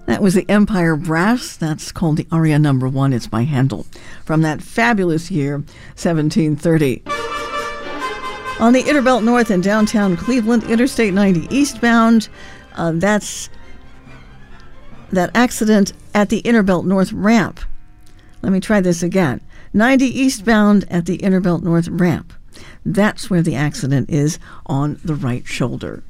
That was the Empire Brass. That's called the Aria Number 1. It's by Handel from that fabulous year, 1730. On the Interbelt North in downtown Cleveland, Interstate 90 eastbound, that's that accident at the Interbelt North ramp. Let me try this again. 90 eastbound at the Interbelt North ramp. That's where the accident is, on the right shoulder.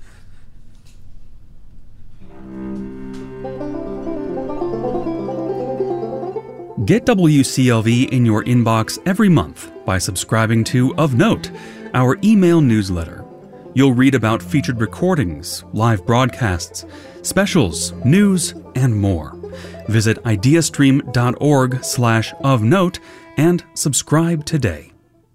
Get WCLV in your inbox every month by subscribing to Of Note, our email newsletter. You'll read about featured recordings, live broadcasts, specials, news, and more. Visit ideastream.org/ofnote and subscribe today.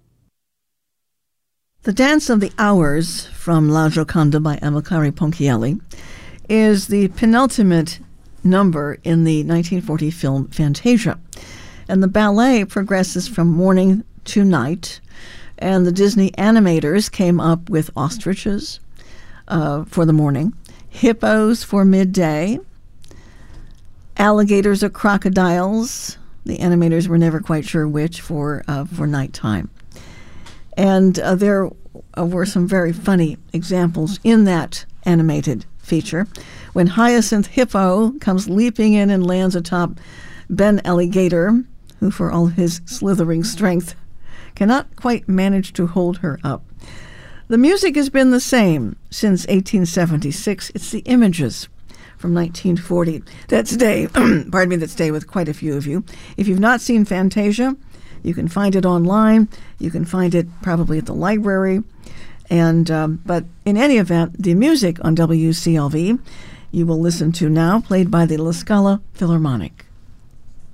The Dance of the Hours from La Gioconda by Amilcare Ponchielli is the penultimate number in the 1940 film Fantasia. And the ballet progresses from morning to night, and the Disney animators came up with ostriches for the morning, hippos for midday, alligators or crocodiles. The animators were never quite sure which for nighttime. And there were some very funny examples in that animated feature. When Hyacinth Hippo comes leaping in and lands atop Ben Alligator, who for all his slithering strength cannot quite manage to hold her up. The music has been the same since 1876. It's the Images from 1940 that stay, that stay with quite a few of you. If you've not seen Fantasia, you can find it online. You can find it probably at the library. And but in any event, the music on WCLV you will listen to now, played by the La Scala Philharmonic.